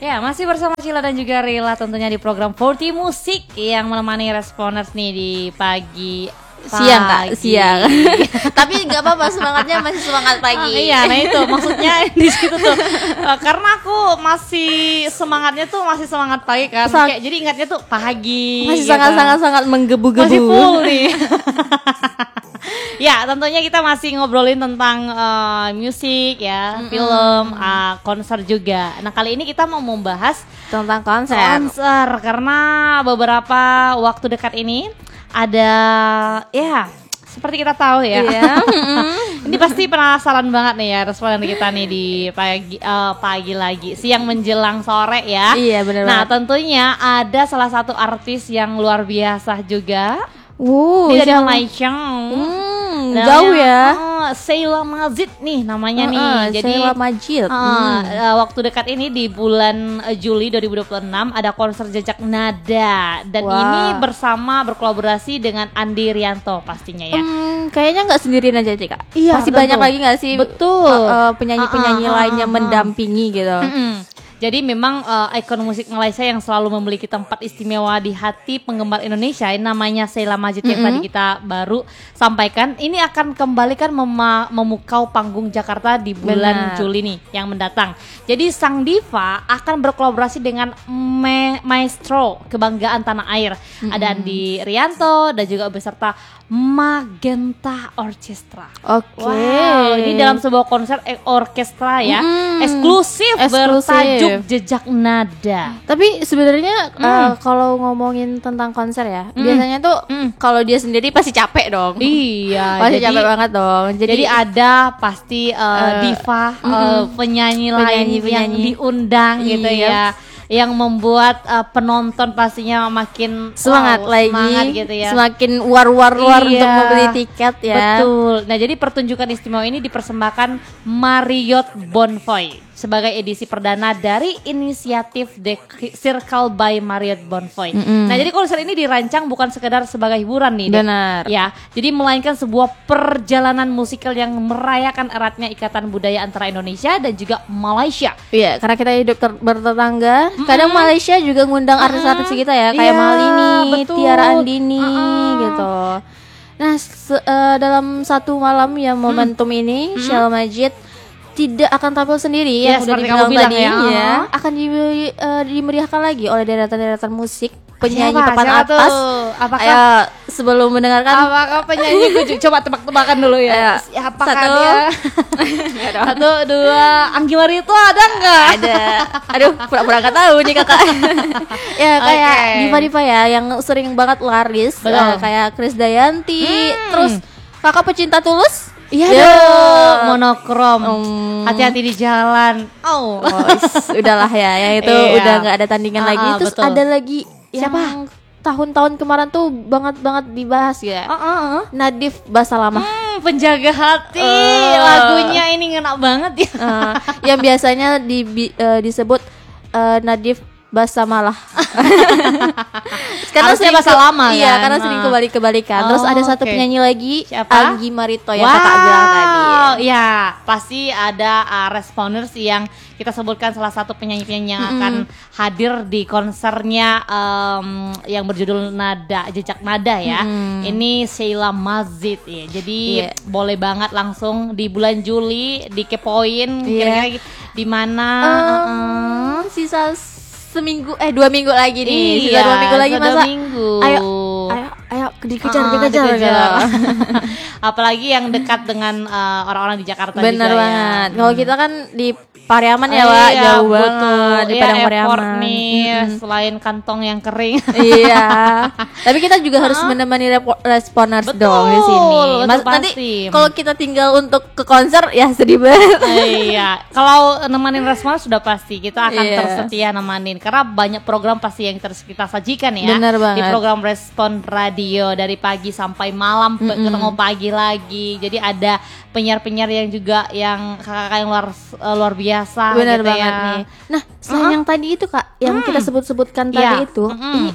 Ya, masih bersama Cila dan juga Rila tentunya di program 40 Musik yang menemani Responers nih di siang Kak, siang. Tapi nggak apa-apa, semangatnya masih semangat pagi. Iya, nah itu maksudnya di situ tuh. Karena aku masih semangatnya tuh masih semangat pagi kan. Kayak jadi ingatnya tuh pagi. Masih sangat menggebu-gebu. Masih full nih. Ya, tentunya kita masih ngobrolin tentang musik ya, film, konser juga. Nah, kali ini kita mau membahas tentang konser karena beberapa waktu dekat ini ada ya seperti kita tahu ya. Ini pasti penasaran banget nih ya responden kita nih di pagi lagi, siang menjelang sore ya. Iya, benar banget. Nah, tentunya ada salah satu artis yang luar biasa juga. Dia dari Malaysia. Jauh ya. Sheila Majid nih namanya nih. Jadi Sheila Majid. Waktu dekat ini di bulan Juli 2026 ada konser Jejak Nada dan ini berkolaborasi dengan Andi Rianto pastinya ya. Kayaknya nggak sendirian aja sih Kak. Iya, masih banyak lagi nggak sih? Betul. Penyanyi-penyanyi lainnya mendampingi gitu. Jadi memang ikon musik Malaysia yang selalu memiliki tempat istimewa di hati penggemar Indonesia, namanya Sheila Majid yang tadi kita baru sampaikan. Ini akan kembalikan memukau panggung Jakarta di bulan Juli nih yang mendatang. Jadi sang diva akan berkolaborasi dengan maestro kebanggaan tanah air. Ada Andi Rianto dan juga beserta Magenta Orchestra. Wow, ini dalam sebuah konser orkestra ya, eksklusif bertajuk Jejak Nada. Tapi sebenarnya kalau ngomongin tentang konser ya, biasanya tuh kalau dia sendiri pasti capek dong. Iya, pasti capek banget dong. Jadi ada pasti diva, penyanyi lain yang diundang gitu ya. Yang membuat penonton pastinya makin semangat gitu ya. Semakin war untuk membeli tiket ya. Betul. Nah, jadi pertunjukan istimewa ini dipersembahkan Marriott Bonvoy sebagai edisi perdana dari inisiatif The Circle by Marriott Bonvoy. Nah, jadi konser ini dirancang bukan sekedar sebagai hiburan nih. Benar. Ya, jadi melainkan sebuah perjalanan musikal yang merayakan eratnya ikatan budaya antara Indonesia dan juga Malaysia. Iya, karena kita hidup bertetangga. Kadang Malaysia juga ngundang artis-artis kita ya, kayak Malini, Tiara Andini gitu. Nah, dalam satu malam yang momentum ini, Sheila Majid tidak akan tampil sendiri yang udah dibilang tadi ya. Akan dimeriahkan lagi oleh deretan-deretan musik penyanyi papan atas. Apakah sebelum mendengarkan apakah penyanyi coba tebak-tebakan dulu ya. Apakah dia? Satu, dua, Anggi Marito ada nggak? Ada. Aduh, pura-pura nggak tahu nih kakak. Ya kayak diva-diva ya yang sering banget laris. Kayak Krisdayanti. Terus kakak pecinta Tulus. Iya monokrom. Hati-hati di jalan. Udahlah ya, yang itu udah nggak ada tandingan lagi. Terus ada lagi siapa? Yang tahun-tahun kemarin tuh banget dibahas ya. Nadif Basalamah. Penjaga hati. Lagunya ini ngena banget ya. Yang biasanya disebut Nadif Basamalah. Karena sering bahasa lama iya, kan? karena sering kebalikan. Terus ada satu penyanyi lagi, siapa? Anggi Marito yang kakak bilang tadi. Ya, pasti ada Responers yang kita sebutkan salah satu penyanyi-penyanyi yang akan hadir di konsernya yang berjudul Jejak Nada ya. Ini Sheila Majid ya. Jadi boleh banget langsung di bulan Juli dikepoin kira-kira di mana sisa 2 minggu lagi nih. Sisa 2 minggu lagi masa. Ayo dikejar. Apalagi yang dekat dengan orang-orang di Jakarta. Bener juga banget. Ya. Kalau kita kan di Pariaman ya, Wak, jauh banget di Padang Pariaman. Nih, selain kantong yang kering. Iya. Tapi kita juga harus menemani Responers dong di sini. Nanti kalau kita tinggal untuk ke konser ya sedih banget. Iya. Kalau nemenin Responers sudah pasti kita akan tersetia nemenin karena banyak program pasti yang kita sajikan ya. Bener banget. Di program Respon Radio dari pagi sampai malam ketemu pagi lagi. Jadi ada penyiar-penyiar yang juga yang kakak yang luar biasa. Benar gitu banget ya. nih. Nah, selain yang tadi itu Kak, yang kita sebut-sebutkan tadi itu, ini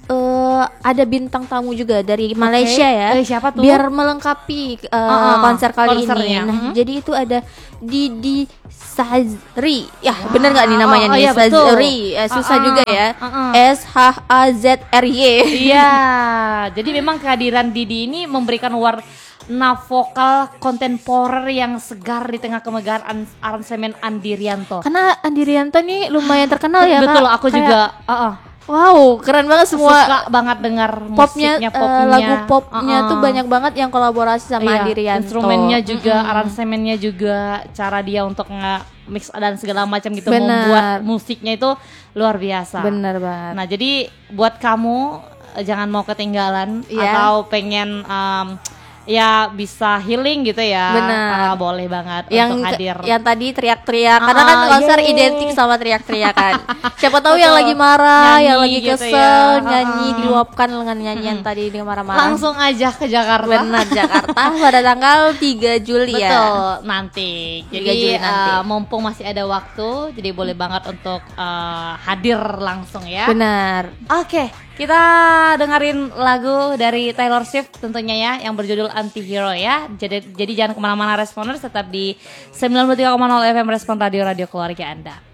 ada bintang tamu juga dari Malaysia ya. Siapa tuh? Biar melengkapi konser kali konsernya. ini. Nah, jadi itu ada Didi Sazri. Ya, bener nggak nih namanya nih? Iya, betul. Sazri. Susah juga ya. SHAZRY. Iya, jadi memang kehadiran Didi ini memberikan warna vokal kontemporer yang segar di tengah kemegahan aransemen Andi Rianto. Karena Andi Rianto nih lumayan terkenal ya, Betul, Kak. aku juga. Wow, keren banget semua. Suka banget dengar musiknya, popnya, lagu popnya tuh banyak banget yang kolaborasi sama Andi Rianto. Instrumennya juga, aransemennya juga, cara dia untuk nge-mix dan segala macam gitu, Bener. membuat musiknya itu luar biasa. Bener banget. Nah, jadi buat kamu jangan mau ketinggalan Iya. atau pengen ya bisa healing gitu ya. Bener. Boleh banget yang untuk hadir. yang tadi teriak-teriak karena kan konser yeay. identik sama teriak-teriakan. Siapa tahu yang Betul. lagi marah, Nyanyi yang lagi gitu kesel, ya. nyanyi diluapkan dengan nyanyian tadi dia marah-marah. Langsung aja ke Jakarta. Benar, Jakarta pada tanggal 3 Juli ya. Betul, nanti. 3 Jadi Juli nanti. mumpung masih ada waktu, jadi boleh banget untuk hadir langsung ya. Benar. Oke, kita dengerin lagu dari Taylor Swift tentunya ya, yang berjudul Antihero ya. Jadi jangan kemana-mana, Responers tetap di 93,0 FM Respon Radio Keluarga Anda.